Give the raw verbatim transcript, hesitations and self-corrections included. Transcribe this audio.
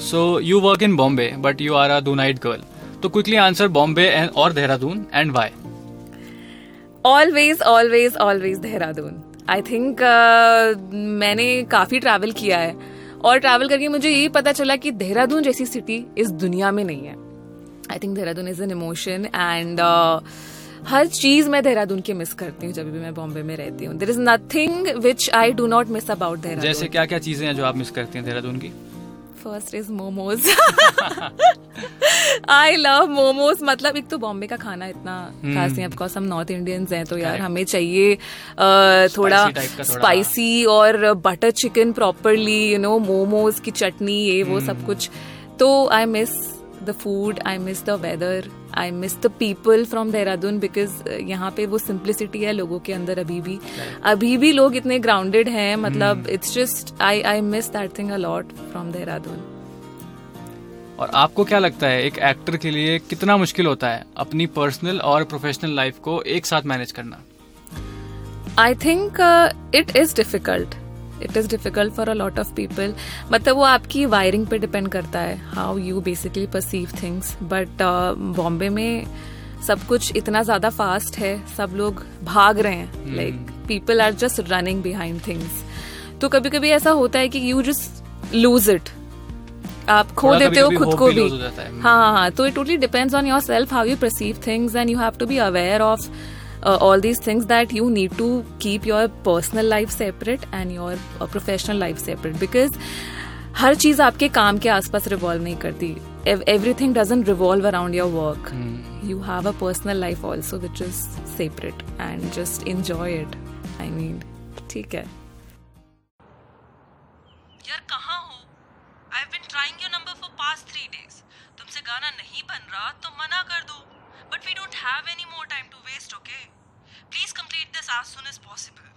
So you work in Bombay, but you are a Dunite girl. So quickly answer Bombay and or Dehradun and why? Always, always, always Dehradun. I think uh, मैंने काफ़ी travel किया है और travel करके मुझे यही पता चला कि देहरादून जैसी सिटी इस दुनिया में नहीं है. I think Dehradun is an emotion and हर चीज़ मैं देहरादून की मिस करती हूँ जब भी मैं बॉम्बे में रहती हूँ. There is nothing which I do not miss about Dehradun. जैसे क्या क्या चीज़ें हैं जो आप मिस करती हैं देहरादून की? First is momos. I love momos. मतलब एक तो बॉम्बे का खाना इतना खास नहीं, ऑफकोर्स हम नॉर्थ इंडियंस हैं तो यार हमें चाहिए uh, थोड़ा स्पाइसी और butter chicken properly, you know, momos की चटनी, ये वो सब कुछ. तो I miss the food, I miss the weather, I miss the people from Dehradun because यहाँ पे वो सिंप्लिसिटी है लोगों के अंदर अभी भी. अभी भी लोग इतने ग्राउंडेड हैं. मतलब it's just I I miss that thing a lot from Dehradun. और आपको क्या लगता है एक एक्टर के लिए कितना मुश्किल होता है अपनी पर्सनल और प्रोफेशनल लाइफ को एक साथ मैनेज करना? I think it is difficult. It is difficult for a lot of people. मतलब वो आपकी वायरिंग पे डिपेंड करता है, how you basically perceive things. But Bombay में सब कुछ इतना ज्यादा फास्ट है, सब लोग भाग रहे हैं, like people are just running behind things. तो कभी कभी ऐसा होता है कि यू जस्ट लूज इट, आप खो देते हो खुद को भी. हाँ हाँ हाँ. तो it totally depends on your self how you perceive things and you have to be aware of Uh, all these things that you need to keep your personal life separate and your uh, professional life separate because हर चीज आपके काम के आसपास revolve नहीं करती. Everything doesn't revolve around your work. Hmm. You have a personal life also which is separate and just enjoy it. I mean, ठीक है. यार कहाँ हो? I've been trying your number for past three days. तुमसे गाना नहीं बन रहा तो मना कर दो. But we don't have any more time to waste, okay? Please complete this as soon as possible.